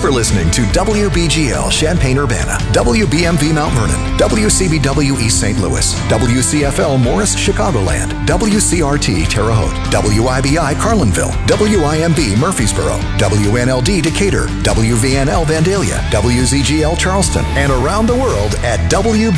for listening to WBGL Champaign-Urbana, WBMV Mount Vernon, WCBW East St. Louis, WCFL Morris Chicagoland, WCRT Terre Haute, WIBI Carlinville, WIMB Murfreesboro, WNLD Decatur, WVNL Vandalia, WZGL Charleston, and around the world at